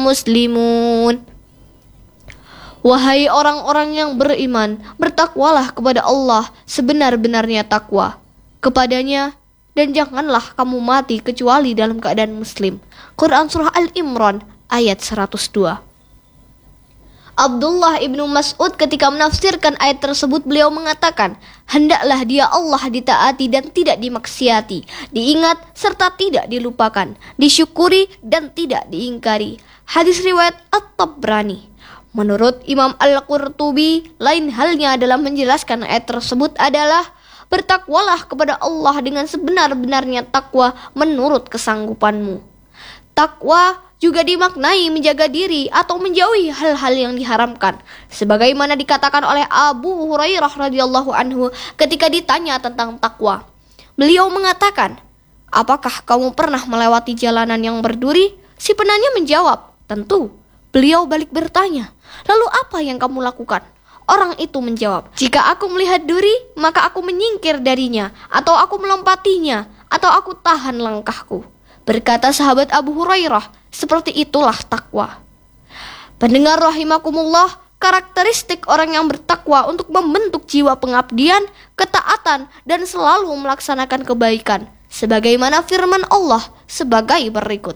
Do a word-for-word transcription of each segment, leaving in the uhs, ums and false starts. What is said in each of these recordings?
مسلمون. Wahai orang-orang yang beriman, bertakwalah kepada Allah sebenar-benarnya takwa kepadanya, dan janganlah kamu mati kecuali dalam keadaan muslim. Quran Surah Al-Imran ayat seratus dua. Abdullah ibnu Mas'ud ketika menafsirkan ayat tersebut, beliau mengatakan, hendaklah dia Allah ditaati dan tidak dimaksiati, diingat serta tidak dilupakan, disyukuri dan tidak diingkari. Hadis riwayat At-Tabrani. Menurut Imam Al-Qurtubi, lain halnya dalam menjelaskan ayat tersebut adalah bertakwalah kepada Allah dengan sebenar-benarnya takwa menurut kesanggupanmu. Takwa juga dimaknai menjaga diri atau menjauhi hal-hal yang diharamkan, sebagaimana dikatakan oleh Abu Hurairah radhiyallahu anhu ketika ditanya tentang takwa. Beliau mengatakan, apakah kamu pernah melewati jalanan yang berduri? Si penanya menjawab, tentu. Beliau balik bertanya, lalu apa yang kamu lakukan? Orang itu menjawab, jika aku melihat duri, maka aku menyingkir darinya, atau aku melompatinya, atau aku tahan langkahku. Berkata sahabat Abu Hurairah, seperti itulah takwa. Pendengar rahimakumullah, karakteristik orang yang bertakwa untuk membentuk jiwa pengabdian, ketaatan, dan selalu melaksanakan kebaikan, sebagaimana firman Allah sebagai berikut.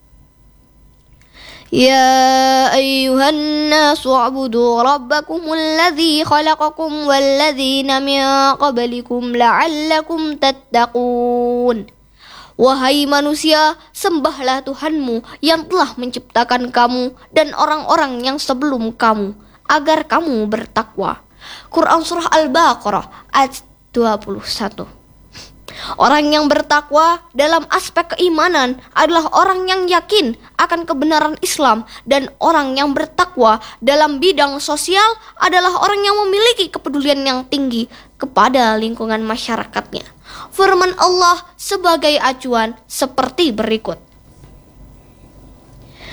Ya ayyuhan nasu u'budu rabbakumul ladzi khalaqakum walladzina min qablikum la'allakum tattaqun. Wahai manusia, sembahlah Tuhanmu yang telah menciptakan kamu dan orang-orang yang sebelum kamu, agar kamu bertakwa. Quran Surah Al-Baqarah ayat dua puluh satu. Orang yang bertakwa dalam aspek keimanan adalah orang yang yakin akan kebenaran Islam, dan orang yang bertakwa dalam bidang sosial adalah orang yang memiliki kepedulian yang tinggi kepada lingkungan masyarakatnya. Firman Allah sebagai acuan seperti berikut.